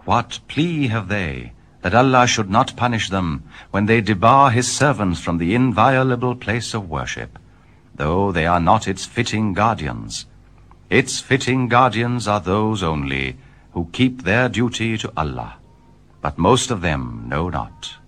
What plea have they that Allah should not punish them when they debar his servants from the inviolable place of worship, though they are not its fitting guardians? Its fitting guardians are those only who keep their duty to Allah, but most of them know not.